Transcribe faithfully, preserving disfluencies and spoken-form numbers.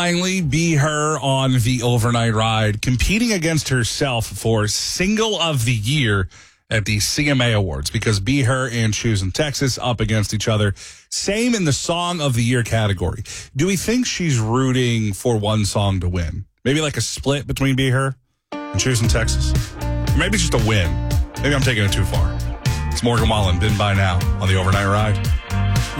Finally, Be Her on the overnight ride, competing against herself for Single of the Year at the C M A Awards, because Be Her and Choosing Texas up against each other. Same in the Song of the Year category. Do we think she's rooting for one song to win? Maybe like a split between Be Her and Choosing Texas? Maybe just a win. Maybe I'm taking it too far. It's Morgan Wallen, Been By Now on the overnight ride.